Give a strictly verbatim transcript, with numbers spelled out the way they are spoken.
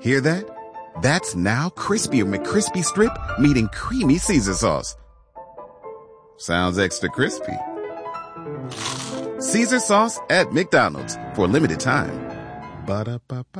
Hear that? That's now crispy McCrispy strip meeting creamy Caesar sauce. Sounds extra crispy. Caesar sauce at McDonald's for a limited time. Ba-da-ba-ba.